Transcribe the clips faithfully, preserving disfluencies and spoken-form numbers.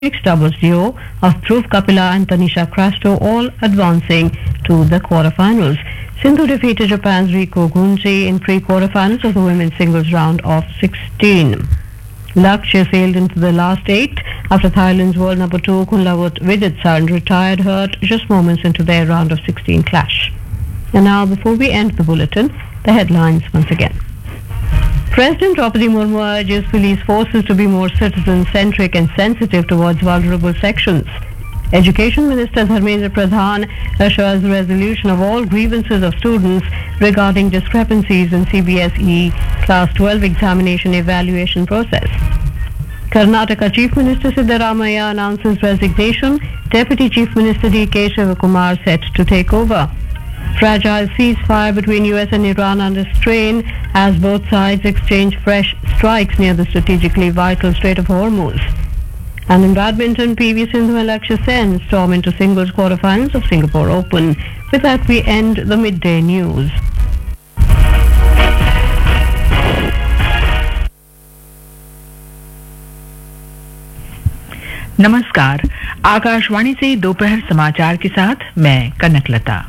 Mixed doubles duo of Dhruv Kapila and Tanisha Crasto all advancing to the quarterfinals. Sindhu defeated Japan's Riko Gunji in pre-quarterfinals of the women's singles round of sixteen. Lakshya sailed into the last eight after Thailand's world number two Kunlavut Viditsan retired hurt just moments into their round of sixteen clash. And now, before we end the bulletin, the headlines once again. President Draupadi Murmu urges police forces to be more citizen-centric and sensitive towards vulnerable sections. Education Minister Dharmendra Pradhan assures resolution of all grievances of students regarding discrepancies in C B S E Class twelve examination evaluation process. Karnataka Chief Minister Siddaramaiah announces resignation. Deputy Chief Minister D K Shivakumar set to take over. Fragile ceasefire between U S and Iran under strain as both sides exchange fresh strikes near the strategically vital Strait of Hormuz. And in badminton, P V Sindhu and Lakshya Sen storm into singles quarterfinals of Singapore Open. With that, we end the midday news. नमस्कार, आकाशवाणी से दोपहर समाचार के साथ मैं कनकलता।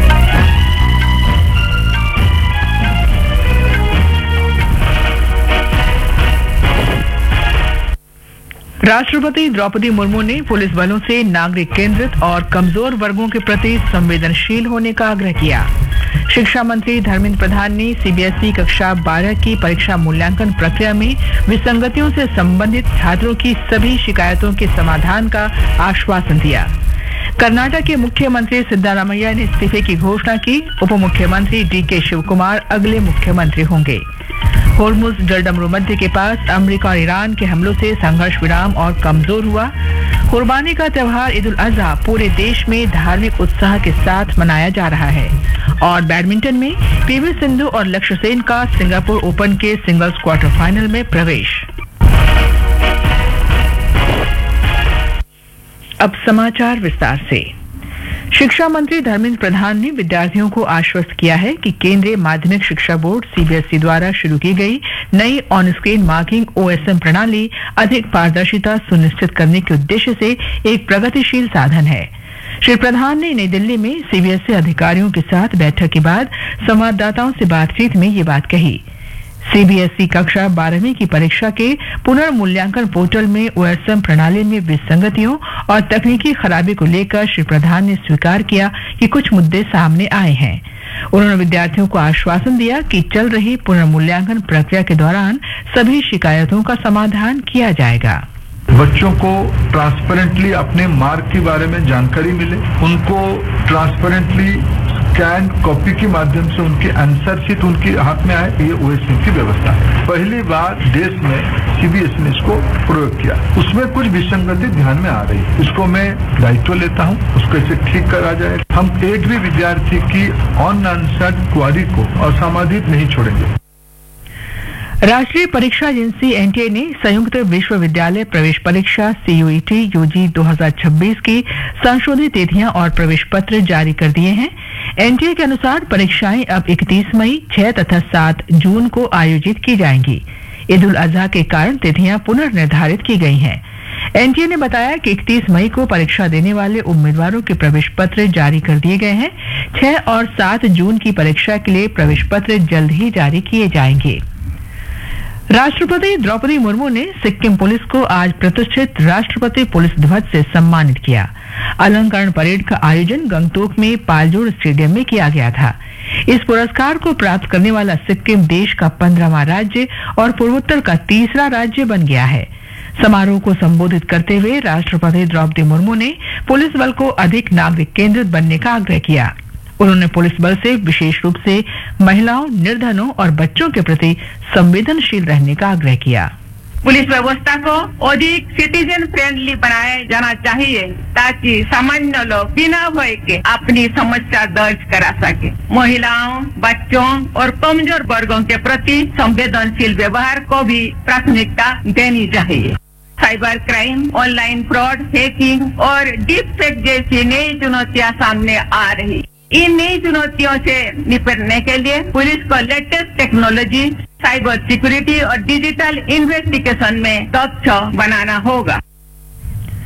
राष्ट्रपति द्रौपदी मुर्मू ने police बलों से नागरिक केंद्रित और कमजोर वर्गों के प्रति संवेदनशील होने का आग्रह किया। शिक्षा मंत्री धर्मेंद्र प्रधान ने सीबीएसई कक्षा बारह की परीक्षा मूल्यांकन प्रक्रिया में विसंगतियों से संबंधित छात्रों की सभी शिकायतों के समाधान का आश्वासन दिया। कर्नाटक के मुख्यमंत्री सिद्धारामैया ने इस्तीफे की घोषणा की। उप मुख्यमंत्री डी के शिवकुमार अगले मुख्यमंत्री होंगे। होर्मुज जलडमरू मध्य के पास अमेरिका और ईरान के हमलों से संघर्ष विराम और कमजोर हुआ। कुर्बानी का त्योहार ईद उल अजहा पूरे देश में धार्मिक उत्साह के साथ मनाया जा रहा है। और बैडमिंटन में पीवी सिंधु और लक्ष्य सेन का सिंगापुर ओपन के सिंगल्स क्वार्टर फाइनल में प्रवेश। अब समाचार विस्तार से। शिक्षा मंत्री धर्मेंद्र प्रधान ने विद्यार्थियों को आश्वस्त किया है कि केंद्रीय माध्यमिक शिक्षा बोर्ड सीबीएसई द्वारा शुरू की गई नई ऑन स्क्रीन मार्किंग ओएसएम प्रणाली अधिक पारदर्शिता सुनिश्चित करने के उद्देश्य से एक प्रगतिशील साधन है। श्री प्रधान ने नई दिल्ली में सीबीएसई अधिकारियों के साथ बैठक के बाद संवाददाताओं से बातचीत में ये बात कही। सीबीएसई कक्षा बारहवीं की परीक्षा के पुनर्मूल्यांकन पोर्टल में ओएसएम प्रणाली में विसंगतियों और तकनीकी खराबी को लेकर श्री प्रधान ने स्वीकार किया कि कुछ मुद्दे सामने आए हैं। उन्होंने विद्यार्थियों को आश्वासन दिया कि चल रही पुनर्मूल्यांकन प्रक्रिया के दौरान सभी शिकायतों का समाधान किया जाएगा। बच्चों को ट्रांसपेरेंटली अपने मार्क के बारे में जानकारी मिले, उनको ट्रांसपेरेंटली स्कैन कॉपी के माध्यम से उनके आंसर शीट उनके हाथ में आए, ये ओएसएम की व्यवस्था है। पहली बार देश में सीबीएसई ने इसको प्रयोग किया। उसमें कुछ विसंगति ध्यान में आ रही है, इसको मैं दायित्व लेता हूँ, उसको इसे ठीक करा जाए। हम एक भी विद्यार्थी की ऑन आंसर्ड क्वारी को असमाधित नहीं छोड़ेंगे। राष्ट्रीय परीक्षा एजेंसी एनटीए ने संयुक्त विश्वविद्यालय प्रवेश परीक्षा सीयूईटी यूजी दो हज़ार छब्बीस की संशोधित तिथियां और प्रवेश पत्र जारी कर दिए हैं। एनटीए के अनुसार परीक्षाएं अब इकतीस मई, छह तथा सात जून को आयोजित की जाएंगी। ईद उल अजहा के कारण तिथियां पुनर्निर्धारित की गई हैं। एनटीए ने बताया कि इकतीस मई को परीक्षा देने वाले उम्मीदवारों के प्रवेश पत्र जारी कर दिए गए हैं। छह और सात जून की परीक्षा के लिए प्रवेश पत्र जल्द ही जारी किए जाएंगे। राष्ट्रपति द्रौपदी मुर्मू ने सिक्किम पुलिस को आज प्रतिष्ठित राष्ट्रपति पुलिस ध्वज से सम्मानित किया। अलंकरण परेड का आयोजन गंगटोक में पालजोर स्टेडियम में किया गया था। इस पुरस्कार को प्राप्त करने वाला सिक्किम देश का पंद्रहवां राज्य और पूर्वोत्तर का तीसरा राज्य बन गया है। समारोह को संबोधित करते हुए राष्ट्रपति द्रौपदी मुर्मू ने पुलिस बल को अधिक नागरिक केंद्रित बनने का आग्रह किया। उन्होंने पुलिस बल से विशेष रूप से महिलाओं, निर्धनों और बच्चों के प्रति संवेदनशील रहने का आग्रह किया। पुलिस व्यवस्था को अधिक सिटीजन फ्रेंडली बनाया जाना चाहिए ताकि सामान्य लोग बिना भय के अपनी समस्या दर्ज करा सके। महिलाओं, बच्चों और कमजोर वर्गों के प्रति संवेदनशील व्यवहार को भी प्राथमिकता देनी चाहिए। Cyber crime, online fraud, hacking और डीप फेक जैसी नई चुनौतियां सामने आ रही। इन नई चुनौतियों से निपटने के लिए पुलिस को लेटेस्ट टेक्नोलॉजी, साइबर सिक्योरिटी और डिजिटल इन्वेस्टिगेशन में दक्ष बनाना होगा।